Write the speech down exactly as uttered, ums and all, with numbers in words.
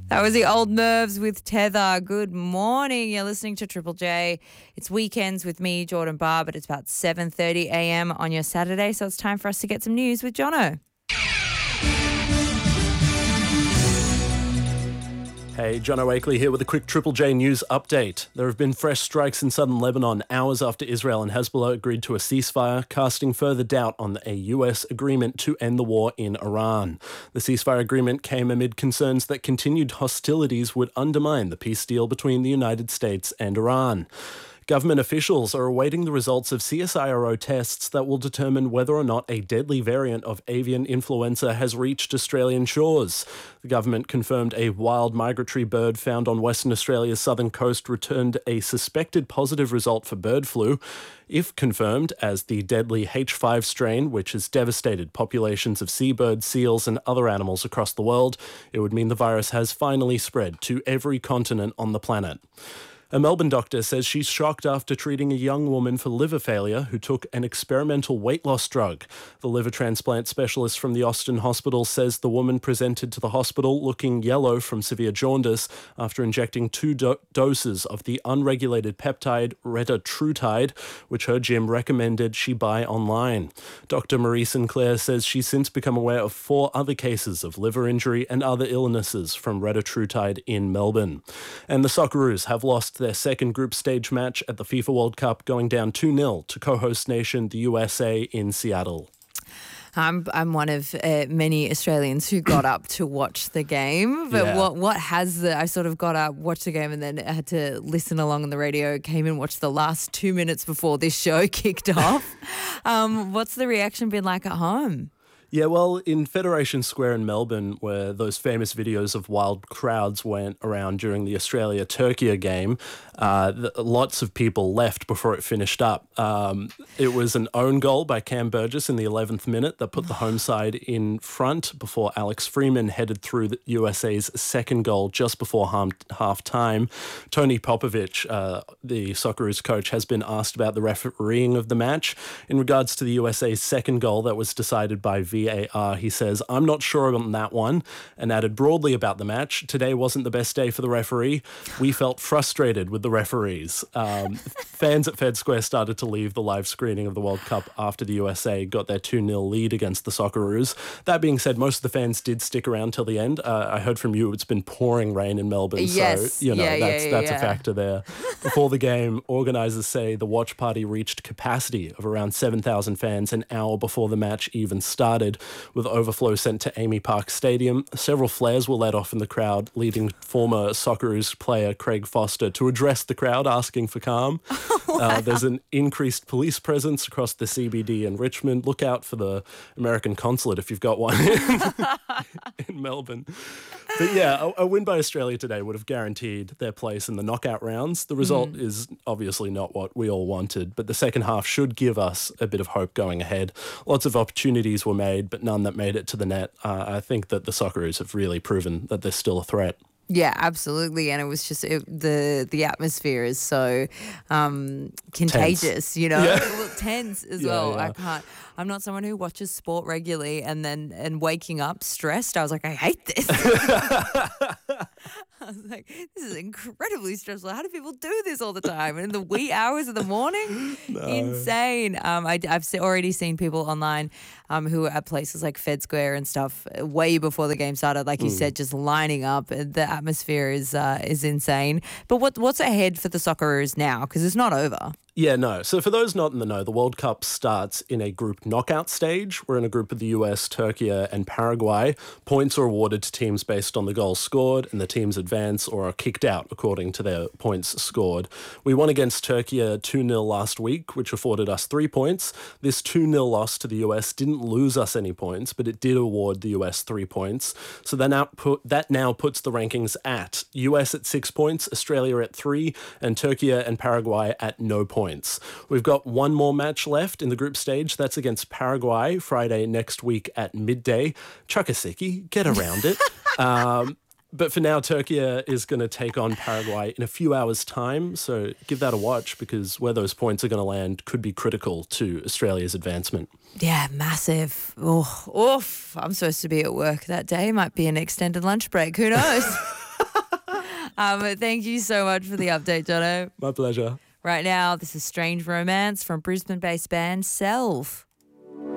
That was the Old Nerves with Tether. Good morning. You're listening to Triple J. It's weekends with me, Jordan Barr, but it's about seven thirty a.m. on your Saturday, so it's time for us to get some news with Jono. Hey, Jono Akeley here with a quick Triple J news update. There have been fresh strikes in southern Lebanon hours after Israel and Hezbollah agreed to a ceasefire, casting further doubt on a U S agreement to end the war in Iran. The ceasefire agreement came amid concerns that continued hostilities would undermine the peace deal between the United States and Iran. Government officials are awaiting the results of C S I R O tests that will determine whether or not a deadly variant of avian influenza has reached Australian shores. The government confirmed a wild migratory bird found on Western Australia's southern coast returned a suspected positive result for bird flu. If confirmed as the deadly H five strain, which has devastated populations of seabirds, seals and other animals across the world, it would mean the virus has finally spread to every continent on the planet. A Melbourne doctor says she's shocked after treating a young woman for liver failure who took an experimental weight loss drug. The liver transplant specialist from the Austin Hospital says the woman presented to the hospital looking yellow from severe jaundice after injecting two do- doses of the unregulated peptide retatrutide, which her gym recommended she buy online. Doctor Marie Sinclair says she's since become aware of four other cases of liver injury and other illnesses from retatrutide in Melbourne. And the Socceroos have lost their second group stage match at the FIFA World Cup, going down two nil to co-host nation the U S A in Seattle. I'm I'm one of uh, many Australians who got up to watch the game. But Yeah. what what has the I sort of got up, watched the game, and then had to listen along on the radio. Came and watched the last two minutes before this show kicked off. um, what's the reaction been like at home? Yeah, well, in Federation Square in Melbourne, where those famous videos of wild crowds went around during the Australia-Turkey game, uh, the, lots of people left before it finished up. Um, it was an own goal by Cam Burgess in the eleventh minute that put the home side in front before Alex Freeman headed through the U S A's second goal just before half-time. Tony Popovich, uh, the Socceroos coach, has been asked about the refereeing of the match. In regards to the U S A's second goal that was decided by V A R, he says, "I'm not sure on that one," and added broadly about the match, "Today wasn't the best day for the referee. We felt frustrated with the referees." Um, fans at Fed Square started to leave the live screening of the World Cup after the U S A got their two nil lead against the Socceroos. That being said, most of the fans did stick around till the end. Uh, I heard from you it's been pouring rain in Melbourne, Yes. so you know Yeah, that's yeah, that's yeah. a factor there. Before the game, organisers say the watch party reached capacity of around seven thousand fans an hour before the match even started, with overflow sent to Amy Park Stadium. Several flares were let off in the crowd, leading former Socceroos player Craig Foster to address the crowd, asking for calm. Wow. Uh, there's an increased police presence across the C B D in Richmond. Look out for the American consulate if you've got one in, in Melbourne. But yeah, a, a win by Australia today would have guaranteed their place in the knockout rounds. The result mm. is obviously not what we all wanted, but the second half should give us a bit of hope going ahead. Lots of opportunities were made, but none that made it to the net. Uh, I think that the Socceroos have really proven that they're still a threat. Yeah, absolutely. And it was just it, the the atmosphere is so um, contagious, tense. you know, Yeah. well, tense as Yeah, well. yeah. I can't. I'm not someone who watches sport regularly and then and waking up stressed. I was like, I hate this. I was like, this is incredibly stressful. How do people do this all the time? And in the wee hours of the morning? No. Insane. Um, I, I've se- already seen people online um, who are at places like Fed Square and stuff way before the game started, like you Mm. said, just lining up. The atmosphere is uh, is insane. But what what's ahead for the Socceroos now? Because it's not over. Yeah, no. So for those not in the know, the World Cup starts in a group knockout stage. We're in a group of the U S, Turkey and Paraguay. Points are awarded to teams based on the goals scored, and the teams advance or are kicked out according to their points scored. We won against Turkey two nil last week, which afforded us three points. This two nil loss to the U S didn't lose us any points, but it did award the U S three points. So then output, that now puts the rankings at U S at six points, Australia at three, and Turkey and Paraguay at no points. Points. We've got one more match left in the group stage. That's against Paraguay, Friday next week at midday. Chukasiki, get around it. um, but for now, Turkey is going to take on Paraguay in a few hours' time. So give that a watch, because where those points are going to land could be critical to Australia's advancement. Yeah, massive. Oh, oof. I'm supposed to be at work that day. Might be an extended lunch break. Who knows? Um, thank you so much for the update, Jono. My pleasure. Right now, this is Strange Romance from Brisbane-based band Self.